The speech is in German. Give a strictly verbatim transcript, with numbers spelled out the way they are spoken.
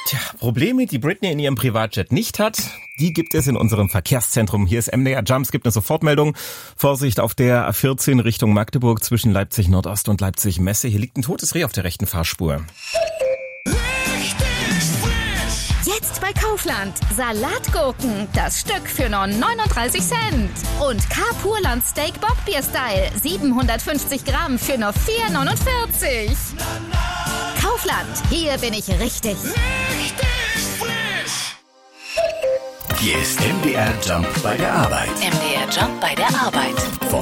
Tja, Probleme, die Britney in ihrem Privatjet nicht hat, die gibt es in unserem Verkehrszentrum. Hier ist M D R Jump, es gibt eine Sofortmeldung. Vorsicht auf der A vierzehn Richtung Magdeburg zwischen Leipzig Nordost und Leipzig Messe. Hier liegt ein totes Reh auf der rechten Fahrspur. Jetzt bei Kaufland. Salatgurken, das Stück für nur neununddreißig Cent. Und K-Purland Steak Bockbier Style, siebenhundertfünfzig Gramm für nur vier neunundvierzig. Kaufland, hier bin ich richtig. Richtig frisch. Hier ist M D R Jump bei der Arbeit. M D R Jump bei der Arbeit.